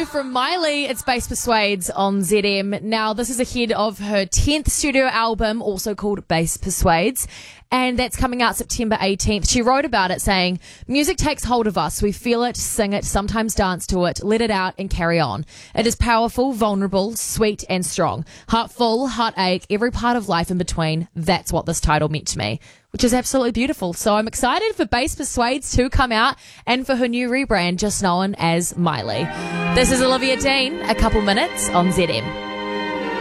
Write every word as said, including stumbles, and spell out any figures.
from Miley. It's Bass Persuades on Z M. Now, this is ahead of her tenth studio album, also called Bass Persuades, and that's coming out September eighteenth. She wrote about it saying, "Music takes hold of us. We feel it, sing it, sometimes dance to it, let it out and carry on. It is powerful, vulnerable, sweet and strong. Heartful, heartache, every part of life in between. That's what this title meant to me." Which is absolutely beautiful. So I'm excited for Bass Persuades to come out and for her new rebrand, just known as Miley. This is Olivia Dean, A Couple Minutes on Z M.